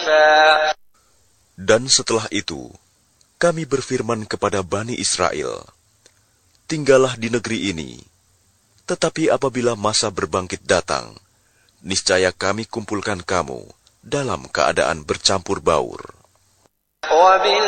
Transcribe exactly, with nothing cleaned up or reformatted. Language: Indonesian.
Dan setelah itu, kami berfirman kepada Bani Israel, tinggallah di negeri ini, tetapi apabila masa berbangkit datang, niscaya kami kumpulkan kamu dalam keadaan bercampur baur.